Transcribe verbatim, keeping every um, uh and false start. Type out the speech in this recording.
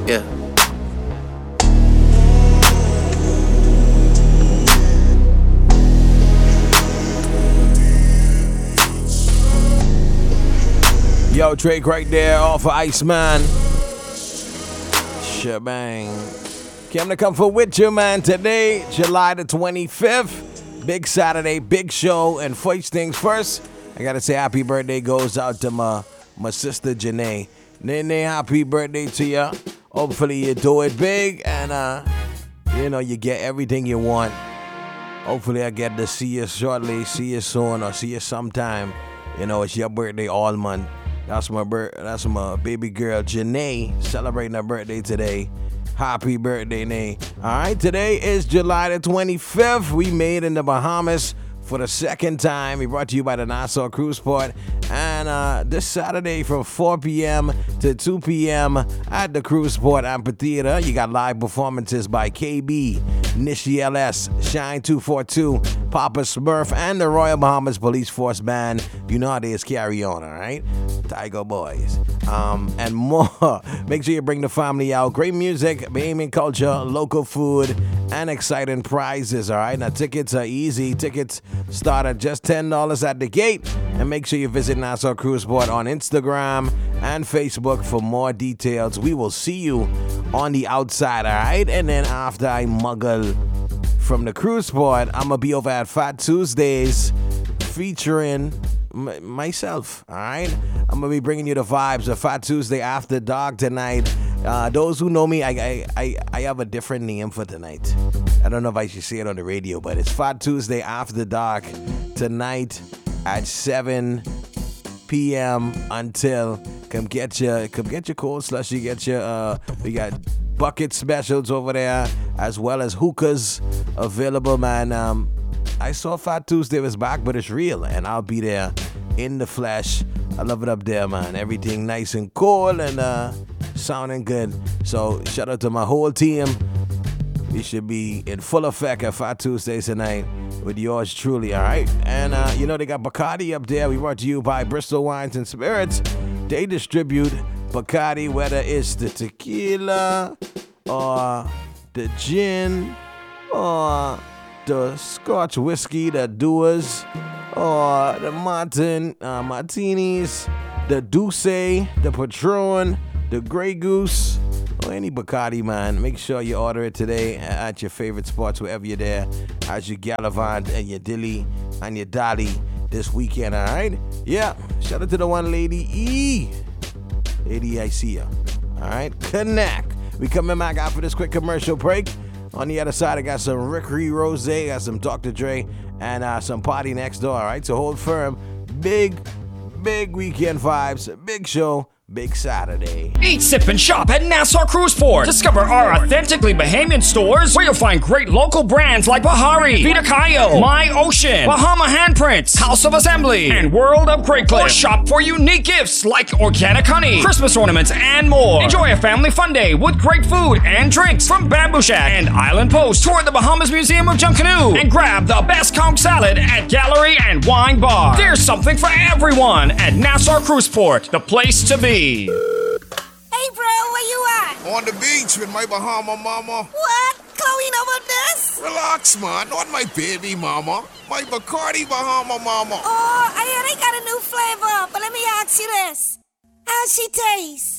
Yeah. Yo, Drake right there off of Iceman. Shebang. Came to come for with you, man. Today, July the twenty-fifth. Big Saturday, big show. And first things first, I gotta say happy birthday goes out to my, my sister Janae. Nene, happy birthday to ya. Hopefully you do it big and uh, you know, you get everything you want. Hopefully I get to see you shortly, see you soon, or see you sometime. You know, it's your birthday all month. That's my bir- That's my baby girl Janae celebrating her birthday today. Happy birthday, Nay. All right, today is July the twenty-fifth. We made in the Bahamas for the second time. We brought to you by the Nassau Cruise Port. And uh, this Saturday from four p.m. to two p.m. at the Cruise Port Amphitheater, you got live performances by K B, Nishi L S, Shine two forty-two, Papa Smurf, and the Royal Bahamas Police Force Band. You know how they is carry on, all right? Tiger Boys. Um, and more. Make sure you bring the family out. Great music, Bahamian culture, local food, and exciting prizes, all right? Now, tickets are easy. Tickets start at just ten dollars at the gate. And make sure you visit Nassau Cruise Port on Instagram and Facebook for more details. We will see you on the outside, all right? And then after I muggle from the cruise port, I'm going to be over at Fat Tuesdays featuring m- myself, all right? I'm going to be bringing you the vibes of Fat Tuesday After Dark tonight. Uh, those who know me, I, I I I have a different name for tonight. I don't know if I should say it on the radio, but it's Fat Tuesday After Dark tonight at seven p.m. until come get your come get your cold slushy, get your uh we got bucket specials over there as well as hookahs available, man. Um, I saw Fat Tuesday was back, but it's real, and I'll be there in the flesh. I love it up there, man. Everything nice and cool and uh sounding good. So shout out to my whole team. We should be in full effect at Fat Tuesdays tonight with yours truly, all right? And uh, you know they got Bacardi up there. We brought to you by Bristol Wines and Spirits. They distribute Bacardi, whether it's the tequila or the gin or the Scotch whiskey, the Dewar's, or the Martin uh, Martinis, the Douce, the Patron, the Grey Goose, or any Bacardi, man. Make sure you order it today at your favorite spots wherever you're there as you gallivant and your dilly and your dolly this weekend, all right? Yeah, shout out to the one lady, E. Lady, I see ya. All right, connect. We coming back after this quick commercial break. On the other side, I got some Rickery Rose, got some Doctor Dre, and uh, some Party Next Door, all right? So hold firm. Big, big weekend vibes, big show. Big Saturday. Eat, sip, and shop at Nassau Cruise Port. Discover our authentically Bahamian stores where you'll find great local brands like Bahari, Vita Kayo, My Ocean, Bahama Handprints, House of Assembly, and World of Great Clip. Or shop for unique gifts like organic honey, Christmas ornaments, and more. Enjoy a family fun day with great food and drinks from Bamboo Shack and Island Post. Tour the Bahamas Museum of Junkanoo and grab the best conch salad at Gallery and Wine Bar. There's something for everyone at Nassau Cruise Port, the place to be. Hey, bro, where you at? On the beach with my Bahama mama. What? Chloe over this? Relax, man. Not my baby mama. My Bacardi Bahama mama. Oh, I hear they got a new flavor, but let me ask you this. How she taste?